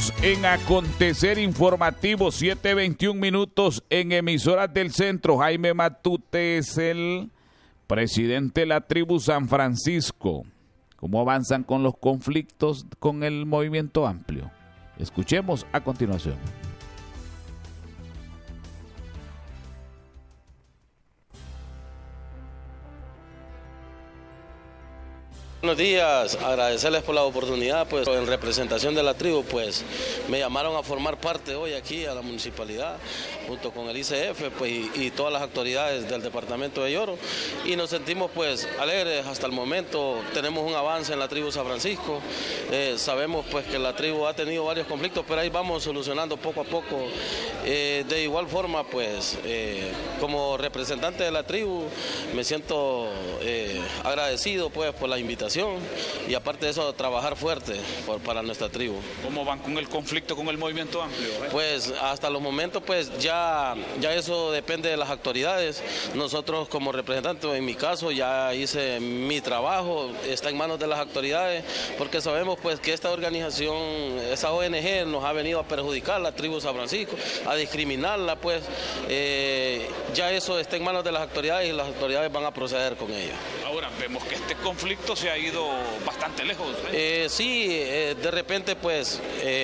Seguimos en Acontecer Informativo, 7:21 minutos en Emisoras del Centro. Jaime Matute es el presidente de la tribu San Francisco. ¿Cómo avanzan con los conflictos con el movimiento amplio? Escuchemos a continuación. Buenos días, agradecerles por la oportunidad, pues en representación de la tribu, pues me llamaron a formar parte hoy aquí a la municipalidad, junto con el ICF pues, y todas las autoridades del departamento de Lloro, y nos sentimos pues alegres hasta el momento. Tenemos un avance en la tribu San Francisco, sabemos pues que la tribu ha tenido varios conflictos, pero ahí vamos solucionando poco a poco. De igual forma pues como representante de la tribu me siento agradecido pues por la invitación. Y aparte de eso, trabajar fuerte para nuestra tribu. ¿Cómo van con el conflicto con el movimiento amplio? Pues hasta los momentos pues ya eso depende de las autoridades. Nosotros como representantes, en mi caso ya hice mi trabajo, está en manos de las autoridades, porque sabemos pues que esta organización, esa ONG nos ha venido a perjudicar la tribu San Francisco, a discriminarla pues. Ya eso está en manos de las autoridades y las autoridades van a proceder con ello. Ahora vemos que este conflicto se ha ido bastante lejos. Sí, de repente pues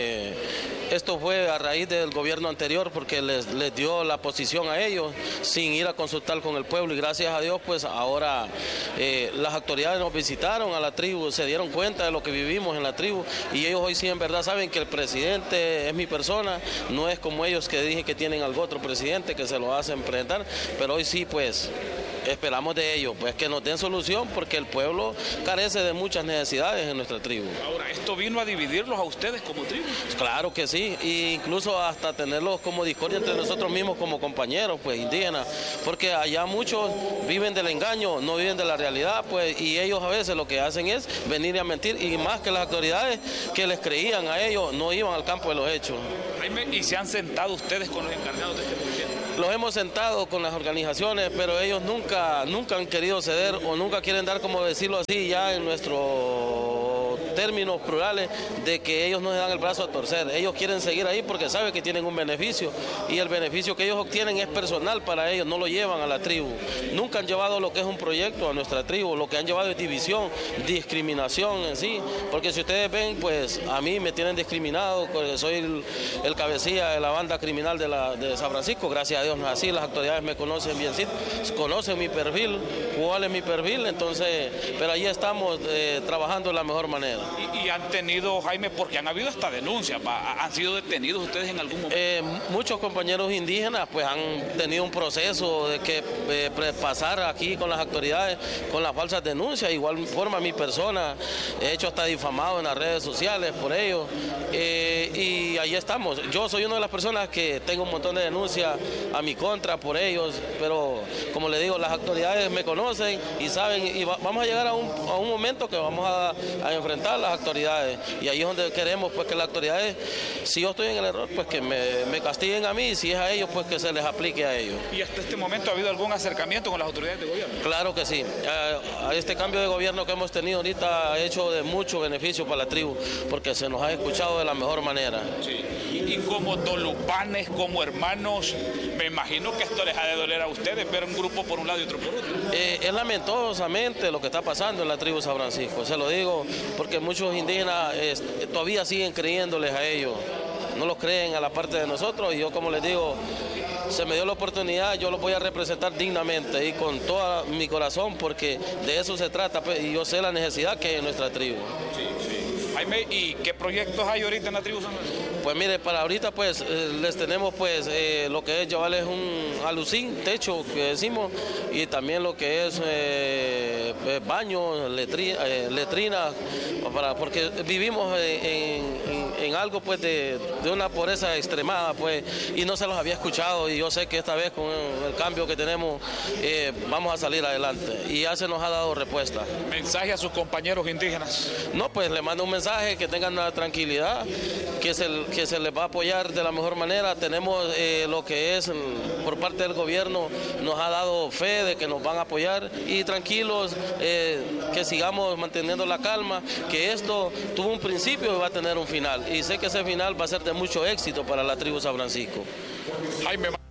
esto fue a raíz del gobierno anterior porque les dio la posición a ellos sin ir a consultar con el pueblo, y gracias a Dios pues ahora las autoridades nos visitaron a la tribu, se dieron cuenta de lo que vivimos en la tribu, y ellos hoy sí en verdad saben que el presidente es mi persona, no es como ellos que dije que tienen algún otro presidente que se lo hacen presentar, pero hoy sí pues esperamos de ellos pues que nos den solución, porque el pueblo carece de muchas necesidades en nuestra tribu. Ahora, ¿esto vino a dividirlos a ustedes como tribu? Claro que sí, e incluso hasta tenerlos como discordia entre nosotros mismos como compañeros pues indígenas, porque allá muchos viven del engaño, no viven de la realidad pues, y ellos a veces lo que hacen es venir a mentir, y más que las autoridades que les creían a ellos no iban al campo de los hechos. ¿Y se han sentado ustedes con los encargados de este movimiento? Los hemos sentado con las organizaciones, pero ellos nunca han querido ceder, o nunca quieren dar, como decirlo así, ya en nuestros términos plurales, de que ellos no se dan el brazo a torcer. Ellos quieren seguir ahí porque saben que tienen un beneficio, y el beneficio que ellos obtienen es personal para ellos, no lo llevan a la tribu. Nunca han llevado lo que es un proyecto a nuestra tribu, lo que han llevado es división, discriminación en sí, porque si ustedes ven, pues a mí me tienen discriminado, porque soy el cabecilla de la banda criminal de San Francisco. Gracias a Dios no es así, las autoridades me conocen bien, sí, conocen mi perfil, cuál es mi perfil, entonces, pero ahí estamos trabajando de la mejor manera. Y han tenido, Jaime, porque han habido hasta denuncias, ¿han sido detenidos ustedes en algún momento? Muchos compañeros indígenas pues han tenido un proceso de que pasar aquí con las autoridades con las falsas denuncias. Igual forma mi persona, he hecho hasta difamado en las redes sociales por ello, y ahí estamos. Yo soy una de las personas que tengo un montón de denuncias a mi contra por ellos, pero como le digo, las autoridades me conocen y saben, y vamos a llegar a un momento que vamos a enfrentar las autoridades, y ahí es donde queremos pues que las autoridades, si yo estoy en el error, pues que me castiguen a mí, y si es a ellos, pues que se les aplique a ellos. ¿Y hasta este momento ha habido algún acercamiento con las autoridades de gobierno? Claro que sí. Este cambio de gobierno que hemos tenido ahorita ha hecho de mucho beneficio para la tribu, porque se nos ha escuchado de la mejor manera. Sí. Y como tolupanes, como hermanos, me imagino que esto les ha de doler a ustedes, ver un grupo por un lado y otro por otro. Es lamentosamente lo que está pasando en la tribu San Francisco, se lo digo, porque muchos indígenas todavía siguen creyéndoles a ellos, no los creen a la parte de nosotros, y yo, como les digo, se me dio la oportunidad, yo los voy a representar dignamente y con todo mi corazón, porque de eso se trata, pues, y yo sé la necesidad que hay en nuestra tribu. Sí, sí. Jaime, ¿y qué proyectos hay ahorita en la tribu San Francisco? Pues mire, para ahorita pues les tenemos pues lo que es llevarles un alucín, techo que decimos, y también lo que es baños, letrinas, porque vivimos en algo pues de una pobreza extremada pues, y no se los había escuchado, y yo sé que esta vez con el cambio que tenemos vamos a salir adelante, y ya se nos ha dado respuesta. ¿Mensaje a sus compañeros indígenas? No, pues le mando un mensaje, que tengan la tranquilidad, que se les va a apoyar de la mejor manera. Tenemos lo que es por parte del gobierno, nos ha dado fe de que nos van a apoyar, y tranquilos, que sigamos manteniendo la calma, que esto tuvo un principio y va a tener un final, y y sé que ese final va a ser de mucho éxito para la tribu San Francisco. Jaime